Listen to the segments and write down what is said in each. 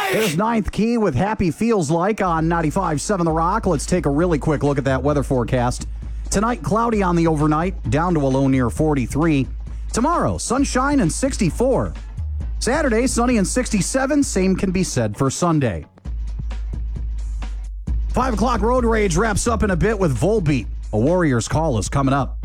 There's Ninth Key with Happy Feels Like on 95.7 The Rock. Let's take a really quick look at that weather forecast. Tonight, cloudy on the overnight, down to a low near 43. Tomorrow, sunshine and 64. Saturday, sunny and 67. Same can be said for Sunday. 5 o'clock road rage wraps up in a bit with Volbeat. A Warriors call is coming up.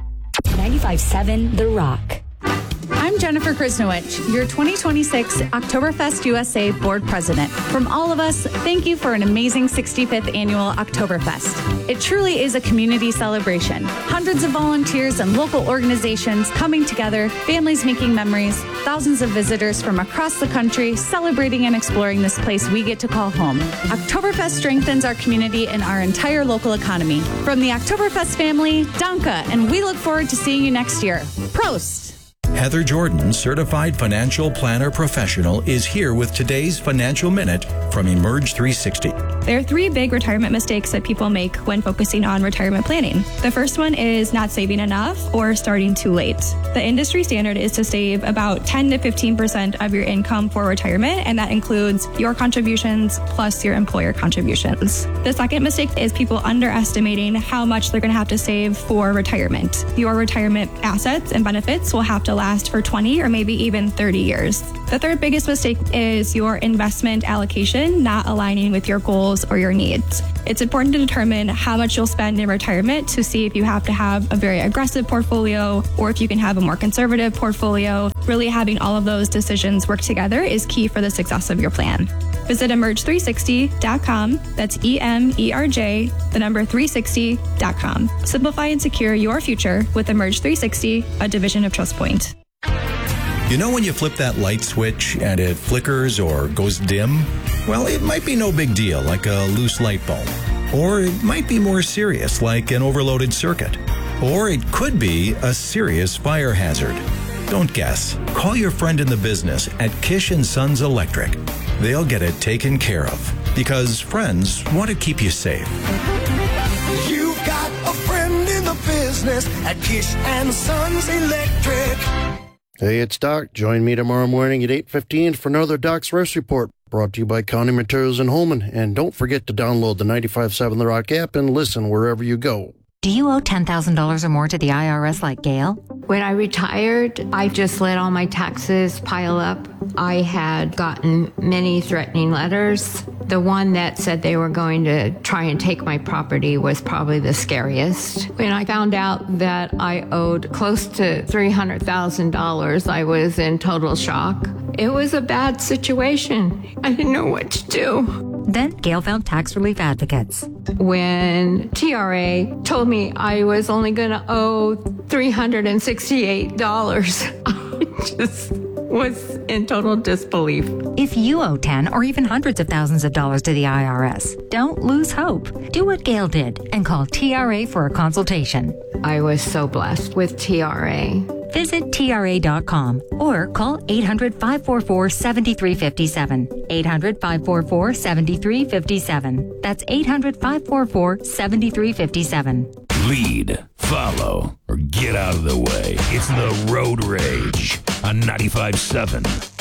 95.7 The Rock. I'm Jennifer Krisnowich, your 2026 Oktoberfest USA Board President. From all of us, thank you for an amazing 65th annual Oktoberfest. It truly is a community celebration. Hundreds of volunteers and local organizations coming together, families making memories, thousands of visitors from across the country celebrating and exploring this place we get to call home. Oktoberfest strengthens our community and our entire local economy. From the Oktoberfest family, Danke, and we look forward to seeing you next year. Prost! Heather Jordan, Certified Financial Planner Professional, is here with today's Financial Minute from Emerge 360. There are 3 big retirement mistakes that people make when focusing on retirement planning. The first one is not saving enough or starting too late. The industry standard is to save about 10 to 15% of your income for retirement, and that includes your contributions plus your employer contributions. The second mistake is people underestimating how much they're going to have to save for retirement. Your retirement assets and benefits will have to last for 20 or maybe even 30 years. The third biggest mistake is your investment allocation not aligning with your goals or your needs. It's important to determine how much you'll spend in retirement to see if you have to have a very aggressive portfolio or if you can have a more conservative portfolio. Really having all of those decisions work together is key for the success of your plan. Visit emerge360.com. That's EMERJ, the number 360.com. Simplify and secure your future with Emerge 360, a division of TrustPoint. You know when you flip that light switch and it flickers or goes dim? Well, it might be no big deal, like a loose light bulb. Or it might be more serious, like an overloaded circuit. Or it could be a serious fire hazard. Don't guess. Call your friend in the business at Kish & Sons Electric. They'll get it taken care of, because friends want to keep you safe. You've got a friend in the business at Kish & Sons Electric. Hey, it's Doc. Join me tomorrow morning at 8:15 for another Doc's Rest Report, brought to you by County Materials in Holman. And don't forget to download the 95.7 The Rock app and listen wherever you go. Do you owe $10,000 or more to the IRS like Gail? When I retired, I just let all my taxes pile up. I had gotten many threatening letters. The one that said they were going to try and take my property was probably the scariest. When I found out that I owed close to $300,000, I was in total shock. It was a bad situation. I didn't know what to do. Then Gail found tax relief advocates. When TRA told me I was only going to owe $368, I just was in total disbelief. If you owe 10 or even hundreds of thousands of dollars to the IRS, don't lose hope. Do what Gail did and call TRA for a consultation. I was so blessed with TRA. Visit TRA.com or call 800-544-7357. 800-544-7357. That's 800-544-7357. Lead, follow, or get out of the way. It's the Road Rage on 95.7